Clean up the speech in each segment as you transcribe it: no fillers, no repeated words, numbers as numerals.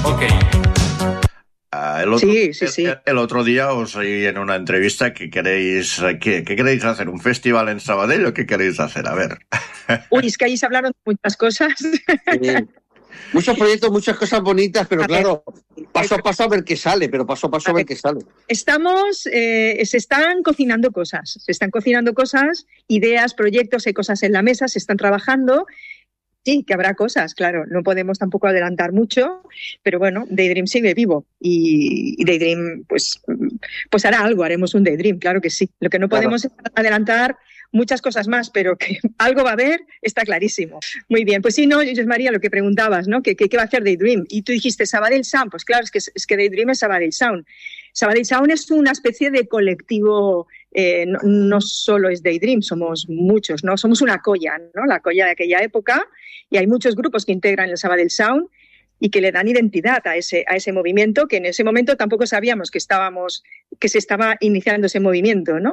Ok. El otro día os oí en una entrevista que queréis hacer un festival en Sabadell o qué queréis hacer, a ver. Uy, es que ahí se hablaron muchas cosas. Muchos proyectos, muchas cosas bonitas, pero claro, paso a paso a ver qué sale, a ver qué sale. Se están cocinando cosas, ideas, proyectos, hay cosas en la mesa, se están trabajando. Sí, que habrá cosas, claro, no podemos tampoco adelantar mucho, pero bueno, Daydream sigue vivo y Daydream pues hará algo, haremos un Daydream, claro que sí. Lo que no podemos es adelantar muchas cosas más, pero que algo va a haber, está clarísimo. Muy bien, pues sí, no, José María, lo que preguntabas, ¿no? ¿Qué va a hacer Daydream? Y tú dijiste Sabadell Sound, pues claro, es que Daydream es Sabadell Sound. Sabadell Sound es una especie de colectivo, no solo es Daydream, somos muchos, ¿no? Somos una colla, ¿no? La colla de aquella época, y hay muchos grupos que integran el Sabadell Sound y que le dan identidad a ese movimiento, que en ese momento tampoco sabíamos que se estaba iniciando ese movimiento, ¿no?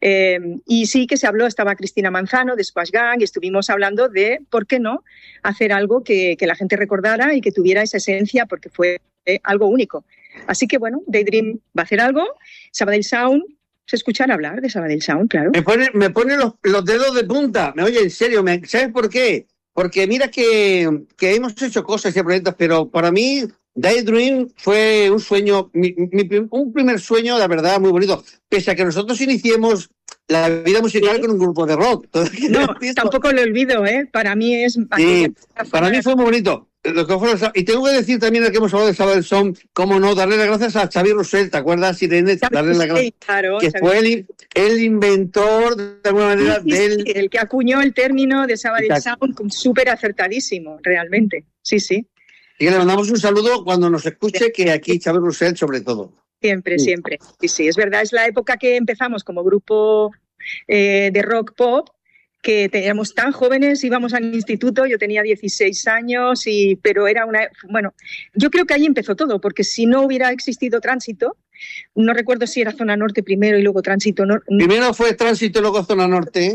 Y sí que se habló, estaba Cristina Manzano de Squash Gang y estuvimos hablando de, ¿por qué no?, hacer algo que la gente recordara y que tuviera esa esencia, porque fue algo único. Así que, bueno, Daydream va a hacer algo. Sabadell Sound, se escuchan hablar de Sabadell Sound, claro. Me pone los dedos de punta. Oye, en serio, ¿sabes por qué? Porque mira que hemos hecho cosas y proyectos, pero para mí Daydream fue un sueño, un primer sueño, de verdad, muy bonito. Pese a que nosotros iniciemos la vida musical con un grupo de rock. No, tampoco lo olvido, ¿eh? Para mí es... Sí, para mí fue muy bonito. Y tengo que decir también, que hemos hablado de Sabadell Sound, cómo no, darle las gracias a Xavi Roussel, ¿te acuerdas, Irene? Darle las gracias. Claro, que fue el inventor, de alguna manera, el que acuñó el término de Sabadell Sound, súper acertadísimo, realmente. Sí. Y le mandamos un saludo cuando nos escuche, que aquí Xavi Roussel, sobre todo. Siempre. Sí, es verdad, es la época que empezamos como grupo de rock pop, que teníamos tan jóvenes, íbamos al instituto, yo tenía 16 años, pero era bueno, yo creo que ahí empezó todo, porque si no hubiera existido Tránsito, no recuerdo si era Zona Norte primero y luego Tránsito. Primero fue Tránsito y luego Zona Norte.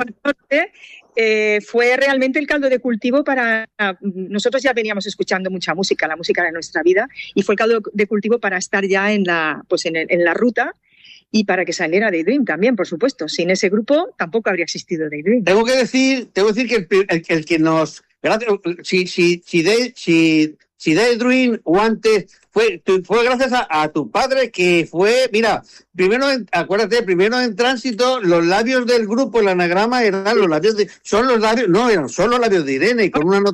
Fue realmente el caldo de cultivo para... Nosotros ya veníamos escuchando mucha música, la música de nuestra vida, y fue el caldo de cultivo para estar ya en la ruta, y para que saliera Daydream también, por supuesto. Sin ese grupo tampoco habría existido Daydream. Tengo que decir que el que nos... Si Daydream o antes fue gracias a tu padre, que fue... Mira, primero en Tránsito, los labios del grupo, el anagrama eran los labios de... eran solo los labios de Irene, y con una nota